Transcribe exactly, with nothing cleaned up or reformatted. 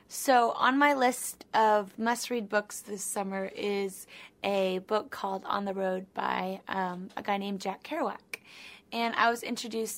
So on my list of must-read books this summer is a book called On the Road by um, a guy named Jack Kerouac. And I was introduced